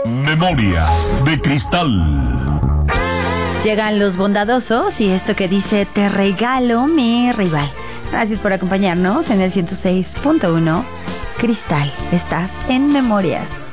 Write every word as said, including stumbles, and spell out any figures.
Memorias de Cristal. Llegan los bondadosos y esto que dice: te regalo mi rival. Gracias por acompañarnos en el ciento seis punto uno. Cristal, estás en Memorias.